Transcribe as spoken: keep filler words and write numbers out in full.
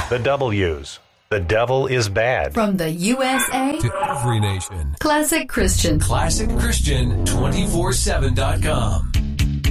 The W's. The devil is bad. From the U S A to every nation. Classic Christian. Classic Christian two four seven dot com.